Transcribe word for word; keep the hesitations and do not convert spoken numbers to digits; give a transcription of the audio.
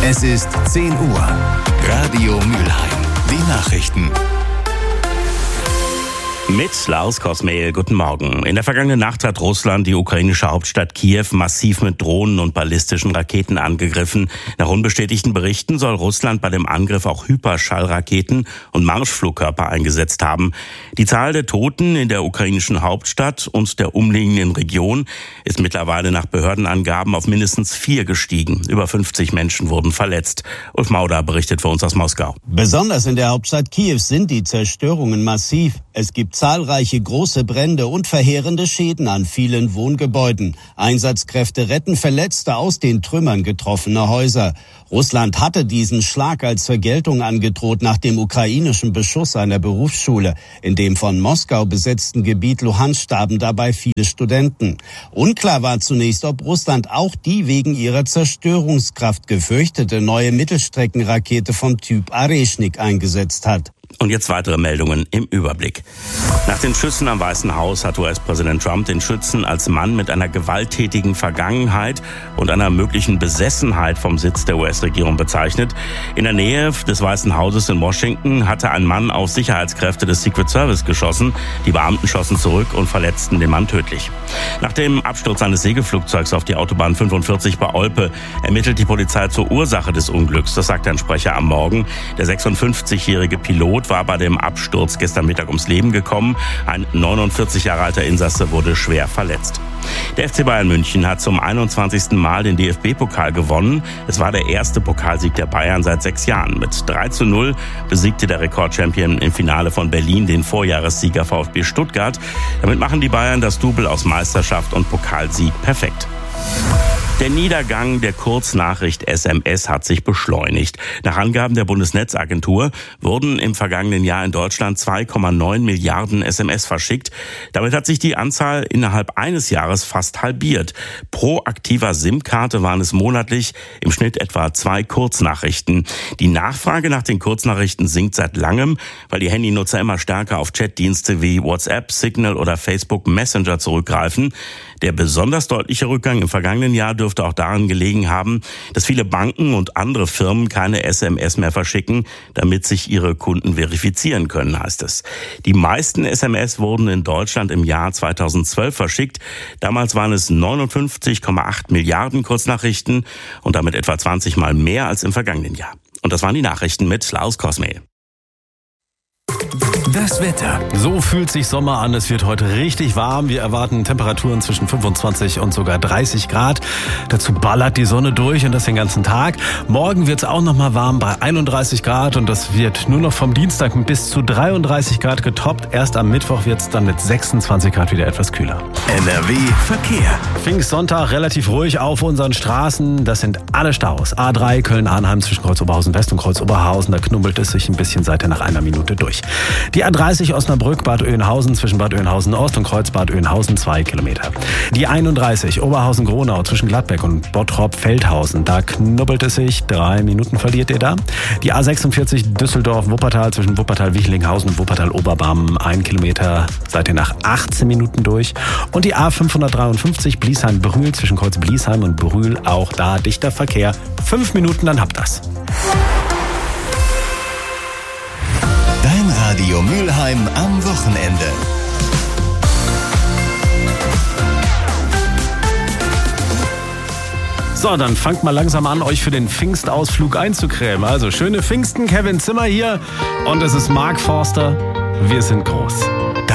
Es ist zehn Uhr. Radio Mülheim. Die Nachrichten. Mit Lars Kosmehl, guten Morgen. In der vergangenen Nacht hat Russland die ukrainische Hauptstadt Kiew massiv mit Drohnen und ballistischen Raketen angegriffen. Nach unbestätigten Berichten soll Russland bei dem Angriff auch Hyperschallraketen und Marschflugkörper eingesetzt haben. Die Zahl der Toten in der ukrainischen Hauptstadt und der umliegenden Region ist mittlerweile nach Behördenangaben auf mindestens vier gestiegen. Über fünfzig Menschen wurden verletzt. Ulf Mauder berichtet für uns aus Moskau. Besonders in der Hauptstadt Kiew sind die Zerstörungen massiv. Es gibt zahlreiche große Brände und verheerende Schäden an vielen Wohngebäuden. Einsatzkräfte retten Verletzte aus den Trümmern getroffener Häuser. Russland hatte diesen Schlag als Vergeltung angedroht nach dem ukrainischen Beschuss einer Berufsschule. In dem von Moskau besetzten Gebiet Luhansk starben dabei viele Studenten. Unklar war zunächst, ob Russland auch die wegen ihrer Zerstörungskraft gefürchtete neue Mittelstreckenrakete vom Typ Areshnik eingesetzt hat. Und jetzt weitere Meldungen im Überblick. Nach den Schüssen am Weißen Haus hat U S-Präsident Trump den Schützen als Mann mit einer gewalttätigen Vergangenheit und einer möglichen Besessenheit vom Sitz der U S-Regierung bezeichnet. In der Nähe des Weißen Hauses in Washington hatte ein Mann auf Sicherheitskräfte des Secret Service geschossen. Die Beamten schossen zurück und verletzten den Mann tödlich. Nach dem Absturz eines Segelflugzeugs auf die Autobahn fünfundvierzig bei Olpe ermittelt die Polizei zur Ursache des Unglücks. Das sagt ein Sprecher am Morgen. Der sechsundfünfzigjährige Pilot war bei dem Absturz gestern Mittag ums Leben gekommen. Ein neunundvierzig Jahre alter Insasse wurde schwer verletzt. Der F C Bayern München hat zum einundzwanzigsten Mal den D F B-Pokal gewonnen. Es war der erste Pokalsieg der Bayern seit sechs Jahren. Mit drei zu null besiegte der Rekordchampion im Finale von Berlin den Vorjahressieger VfB Stuttgart. Damit machen die Bayern das Double aus Meisterschaft und Pokalsieg perfekt. Der Niedergang der Kurznachricht S M S hat sich beschleunigt. Nach Angaben der Bundesnetzagentur wurden im vergangenen Jahr in Deutschland zwei Komma neun Milliarden S M S verschickt. Damit hat sich die Anzahl innerhalb eines Jahres fast halbiert. Pro aktiver SIM-Karte waren es monatlich im Schnitt etwa zwei Kurznachrichten. Die Nachfrage nach den Kurznachrichten sinkt seit langem, weil die Handynutzer immer stärker auf Chatdienste wie WhatsApp, Signal oder Facebook Messenger zurückgreifen. Der besonders deutliche Rückgang im vergangenen Jahr dürfte auch daran gelegen haben, dass viele Banken und andere Firmen keine S M S mehr verschicken, damit sich ihre Kunden verifizieren können, heißt es. Die meisten S M S wurden in Deutschland im Jahr zweitausendzwölf verschickt. Damals waren es neunundfünfzig Komma acht Milliarden Kurznachrichten und damit etwa zwanzig Mal mehr als im vergangenen Jahr. Und das waren die Nachrichten mit Lars Kosmehl. Das Wetter. So fühlt sich Sommer an. Es wird heute richtig warm. Wir erwarten Temperaturen zwischen fünfundzwanzig und sogar dreißig Grad. Dazu ballert die Sonne durch und das den ganzen Tag. Morgen wird es auch noch mal warm bei einunddreißig Grad und das wird nur noch vom Dienstag mit bis zu dreiunddreißig Grad getoppt. Erst am Mittwoch wird es dann mit sechsundzwanzig Grad wieder etwas kühler. N R W Verkehr. Pfingstsonntag relativ ruhig auf unseren Straßen. Das sind alle Staus. A drei Köln-Arnheim zwischen Kreuz-Oberhausen West und Kreuz-Oberhausen. Da knubbelt es sich ein bisschen seither nach einer Minute durch. Die A dreißig Osnabrück, Bad Oeynhausen zwischen Bad Oeynhausen Ost und Kreuzbad Oeynhausen zwei Kilometer. Die einunddreißig Oberhausen-Gronau zwischen Gladbeck und Bottrop-Feldhausen. Da knubbelt es sich. Drei Minuten verliert ihr da. Die A sechsundvierzig Düsseldorf-Wuppertal zwischen Wuppertal-Wichlinghausen und Wuppertal-Oberbarmen. Ein Kilometer seid ihr nach achtzehn Minuten durch. Und die A fünfhundertdreiundfünfzig Bliesheim-Brühl zwischen Kreuz Bliesheim und Brühl. Auch da dichter Verkehr. Fünf Minuten, dann habt das. Dein Radio Mülheim am Wochenende. So, dann fangt mal langsam an, euch für den Pfingstausflug einzucremen. Also, schöne Pfingsten, Kevin Zimmer hier und es ist Mark Forster. Wir sind groß.